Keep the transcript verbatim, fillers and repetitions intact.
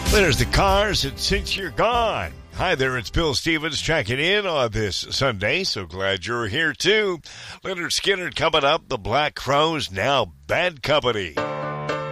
There's the Cars, and Since You're Gone. Hi there, it's Bill Stevens checking in on this Sunday. So glad you're here too. Leonard Skinner coming up. The Black Crowes, now Bad Company.